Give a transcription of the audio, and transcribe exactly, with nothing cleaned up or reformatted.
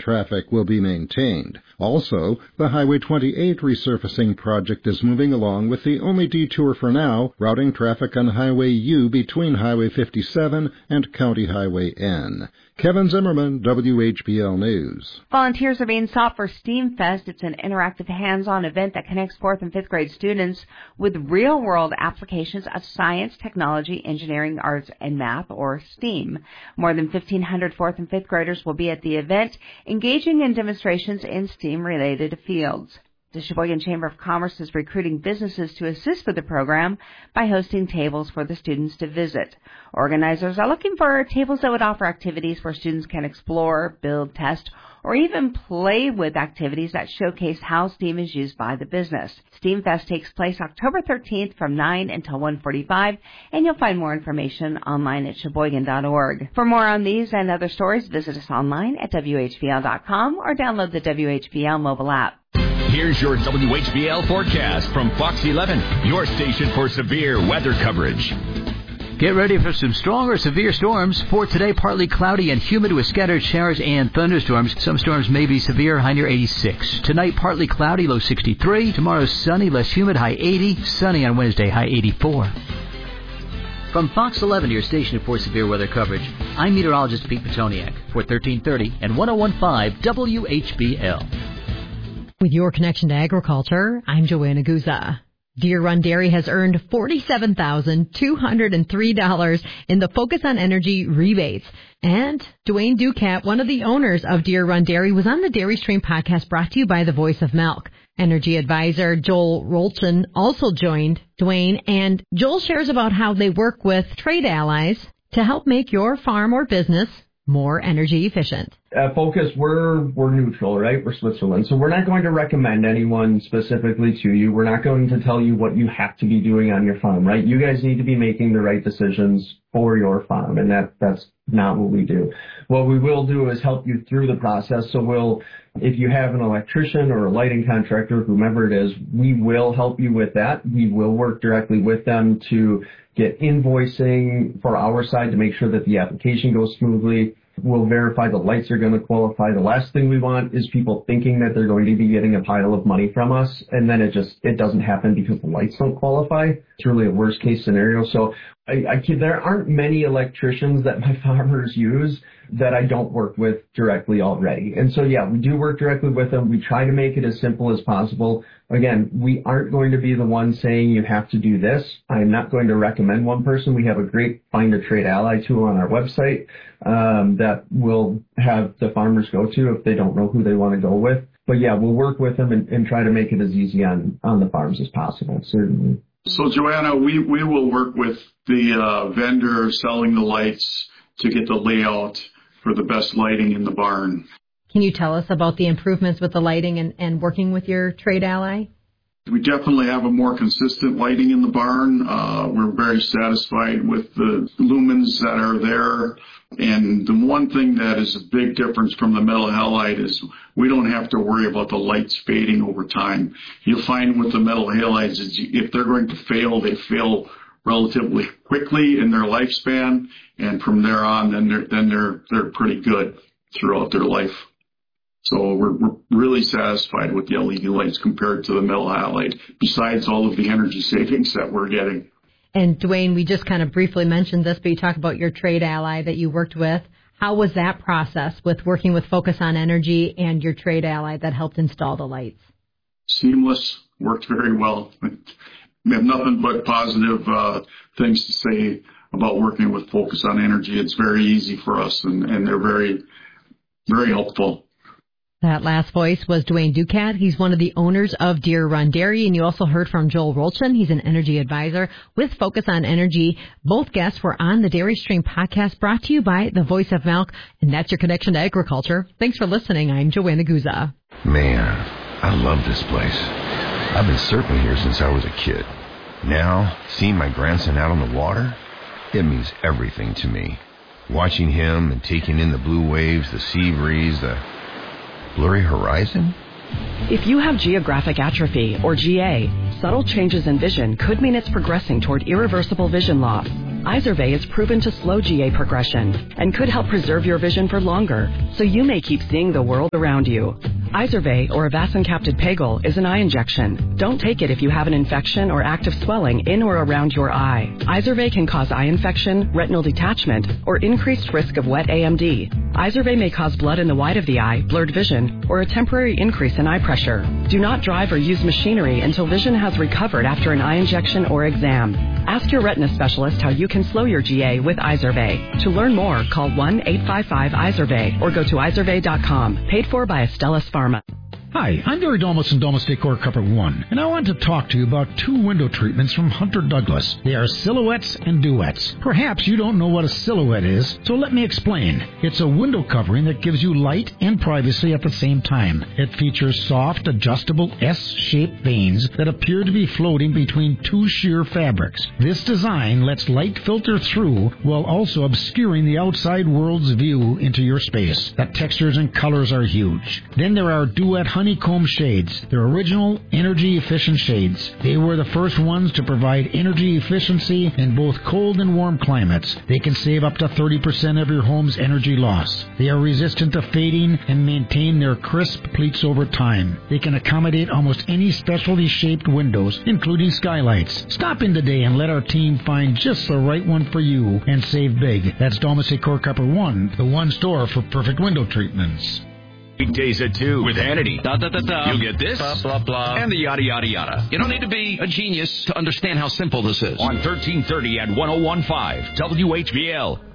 traffic will be maintained. Also, the Highway twenty-eight resurfacing project is moving along with the only detour for now, routing traffic on Highway U between Highway fifty-seven and County Highway N. Kevin Zimmerman, W H B L News. Volunteers are being sought for STEAM Fest. It's an interactive hands-on event that connects fourth and fifth grade students with real-world applications of science, technology, engineering, arts, and math, or STEAM. More than fifteen hundred fourth and fifth graders will be at the event, engaging in demonstrations in STEAM-related fields. The Sheboygan Chamber of Commerce is recruiting businesses to assist with the program by hosting tables for the students to visit. Organizers are looking for tables that would offer activities where students can explore, build, test, or even play with activities that showcase how STEAM is used by the business. STEAM Fest takes place October thirteenth from nine until one forty-five, and you'll find more information online at sheboygan dot org. For more on these and other stories, visit us online at W H B L dot com or download the W H B L mobile app. Here's your W H B L forecast from Fox eleven, your station for severe weather coverage. Get ready for some strong or severe storms. For today, partly cloudy and humid with scattered showers and thunderstorms. Some storms may be severe, high near eighty-six. Tonight, partly cloudy, low sixty-three. Tomorrow, sunny, less humid, high eighty. Sunny on Wednesday, high eighty-four. From Fox eleven, your station for severe weather coverage, I'm meteorologist Pete Petoniak for thirteen thirty and one oh one point five W H B L. With your connection to agriculture, I'm Joanna Guza. Deer Run Dairy has earned forty-seven thousand two hundred three dollars in the Focus on Energy rebates. And Dwayne Ducat, one of the owners of Deer Run Dairy, was on the Dairy Stream podcast brought to you by the Voice of Milk. Energy advisor Joel Rolchin also joined Dwayne, and Joel shares about how they work with trade allies to help make your farm or business more energy efficient. At Focus, we're we're neutral, right? We're Switzerland. So we're not going to recommend anyone specifically to you. We're not going to tell you what you have to be doing on your farm, right? You guys need to be making the right decisions for your farm, and that that's not what we do. What we will do is help you through the process. So we'll, if you have an electrician or a lighting contractor, whomever it is, we will help you with that. We will work directly with them to get invoicing for our side to make sure that the application goes smoothly. We'll verify the lights are going to qualify. The last thing we want is people thinking that they're going to be getting a pile of money from us, and then it just, it doesn't happen because the lights don't qualify. It's really a worst case scenario. So I, I kid, there aren't many electricians that my farmers use that I don't work with directly already. And so, yeah, we do work directly with them. We try to make it as simple as possible. Again, we aren't going to be the one saying you have to do this. I'm not going to recommend one person. We have a great Find a Trade Ally tool on our website um, that we'll have the farmers go to if they don't know who they want to go with. But, yeah, we'll work with them and, and try to make it as easy on, on the farms as possible, certainly. So, Joanna, we, we will work with the uh, vendor selling the lights to get the layout for the best lighting in the barn. Can you tell us about the improvements with the lighting and, and working with your trade ally? We definitely have a more consistent lighting in the barn. Uh, we're very satisfied with the lumens that are there. And the one thing that is a big difference from the metal halide is we don't have to worry about the lights fading over time. You'll find with the metal halides is if they're going to fail, they fail relatively quickly in their lifespan, and from there on, then they're then they're they're pretty good throughout their life. So we're, we're really satisfied with the L E D lights compared to the metal halide, besides all of the energy savings that we're getting. And Dwayne, we just kind of briefly mentioned this, but you talk about your trade ally that you worked with. How was that process with working with Focus on Energy and your trade ally that helped install the lights? Seamless, worked very well. We have nothing but positive uh, things to say about working with Focus on Energy. It's very easy for us, and, and they're very, very helpful. That last voice was Dwayne Ducat. He's one of the owners of Deer Run Dairy, and you also heard from Joel Rolchin. He's an energy advisor with Focus on Energy. Both guests were on the Dairy Stream podcast brought to you by the Voice of Milk, and that's your connection to agriculture. Thanks for listening. I'm Joanna Guza. Man, I love this place. I've been surfing here since I was a kid. Now, seeing my grandson out on the water, it means everything to me. Watching him and taking in the blue waves, the sea breeze, the blurry horizon. If you have geographic atrophy, or G A, subtle changes in vision could mean it's progressing toward irreversible vision loss. Izervay is proven to slow G A progression and could help preserve your vision for longer, so you may keep seeing the world around you. Izervay, or avacincaptad pegol, is an eye injection. Don't take it if you have an infection or active swelling in or around your eye. Izervay can cause eye infection, retinal detachment, or increased risk of wet A M D. Izervay may cause blood in the white of the eye, blurred vision, or a temporary increase in eye pressure. Do not drive or use machinery until vision has recovered after an eye injection or exam. Ask your retina specialist how you can slow your G A with Izervay. To learn more, call one eight five five Izervay or go to izervay dot com. Paid for by Astellas Pharma. Hi, I'm Gary Domus and Domus Decor Carpet One, and I want to talk to you about two window treatments from Hunter Douglas. They are silhouettes and duets. Perhaps you don't know what a silhouette is, so let me explain. It's a window covering that gives you light and privacy at the same time. It features soft, adjustable S-shaped vanes that appear to be floating between two sheer fabrics. This design lets light filter through while also obscuring the outside world's view into your space. The textures and colors are huge. Then there are duet honeycomb shades. They're original, energy-efficient shades. They were the first ones to provide energy efficiency in both cold and warm climates. They can save up to thirty percent of your home's energy loss. They are resistant to fading and maintain their crisp pleats over time. They can accommodate almost any specialty-shaped windows, including skylights. Stop in today and let our team find just the right one for you and save big. That's Domus Decor Carpet One, the one store for perfect window treatments. Weekdays at two with Hannity. Da, da, da, da. You get this, blah, blah, blah, and the yada, yada, yada. You don't need to be a genius to understand how simple this is. On thirteen thirty and one oh one point five W H B L.